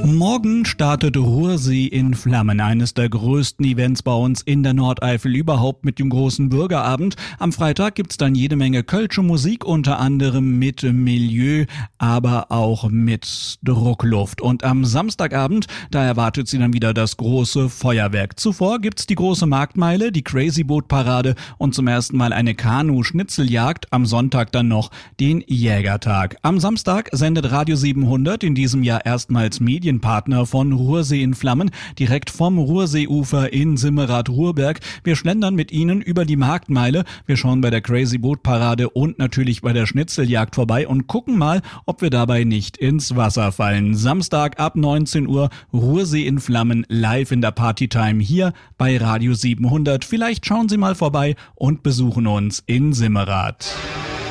Morgen startet Ruhrsee in Flammen, eines der größten Events bei uns in der Nordeifel überhaupt mit dem großen Bürgerabend. Am Freitag gibt's dann jede Menge kölsche Musik, unter anderem mit Milieu, aber auch mit Druckluft. Und am Samstagabend, da erwartet sie dann wieder das große Feuerwerk. Zuvor gibt's die große Marktmeile, die Crazy Boat Parade und zum ersten Mal eine Kanu-Schnitzeljagd. Am Sonntag dann noch den Jägertag. Am Samstag sendet Radio 700 in diesem Jahr erstmals Medienpartner von Ruhrsee in Flammen, direkt vom Ruhrseeufer in Simmerath-Ruhrberg. Wir schlendern mit Ihnen über die Marktmeile, wir schauen bei der Crazy Boat Parade und natürlich bei der Schnitzeljagd vorbei und gucken mal, ob wir dabei nicht ins Wasser fallen. Samstag ab 19 Uhr Ruhrsee in Flammen live in der Partytime hier bei Radio 700. Vielleicht schauen Sie mal vorbei und besuchen uns in Simmerath.